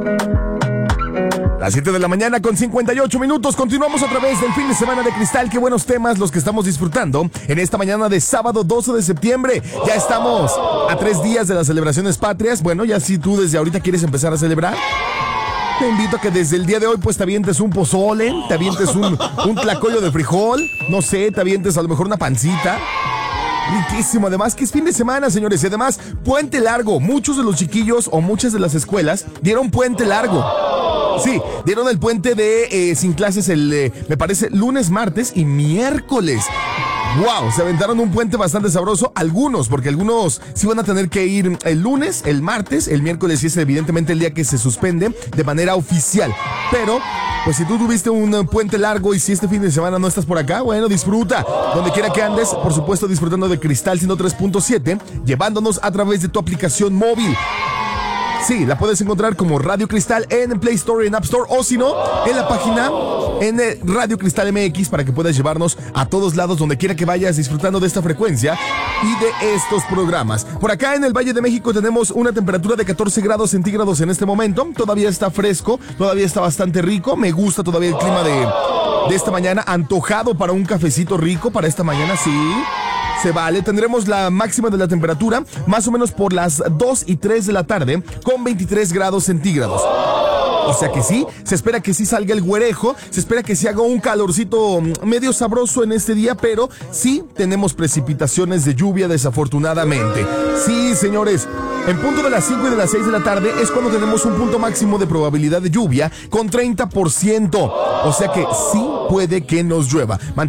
Las 7 de la mañana con 58 minutos. Continuamos a través del fin de semana de Cristal. Qué buenos temas los que estamos disfrutando en esta mañana de sábado 12 de septiembre. Ya estamos a 3 días de las celebraciones patrias. Bueno, ya si tú desde ahorita quieres empezar a celebrar, te invito a que desde el día de hoy pues te avientes un pozole, te avientes un tlacoyo de frijol, no sé, te avientes a lo mejor una pancita. Riquísimo, además que es fin de semana, señores, y además puente largo. Muchos de los chiquillos o muchas de las escuelas dieron puente largo. Sí, dieron el puente de sin clases me parece, lunes, martes y miércoles. ¡Wow! Se aventaron un puente bastante sabroso. Algunos, porque algunos sí van a tener que ir el lunes, el martes, el miércoles, y es evidentemente el día que se suspende de manera oficial. Pero, pues si tú tuviste un puente largo y si este fin de semana no estás por acá, bueno, disfruta. Donde quiera que andes, por supuesto, disfrutando de Cristal 103.7, llevándonos a través de tu aplicación móvil. Sí, la puedes encontrar como Radio Cristal en Play Store y en App Store, o si no, en la página en Radio Cristal MX, para que puedas llevarnos a todos lados, donde quiera que vayas, disfrutando de esta frecuencia y de estos programas. Por acá en el Valle de México tenemos una temperatura de 14 grados centígrados en este momento. Todavía está fresco, todavía está bastante rico. Me gusta todavía el clima de esta mañana. Antojado para un cafecito rico para esta mañana, sí. Se vale. Tendremos la máxima de la temperatura más o menos por las 2 y 3 de la tarde con 23 grados centígrados. O sea que sí, se espera que sí salga el güerejo, se espera que sí haga un calorcito medio sabroso en este día, pero sí tenemos precipitaciones de lluvia desafortunadamente. Sí, señores, en punto de las 5 y de las 6 de la tarde es cuando tenemos un punto máximo de probabilidad de lluvia con 30%. O sea que sí puede que nos llueva.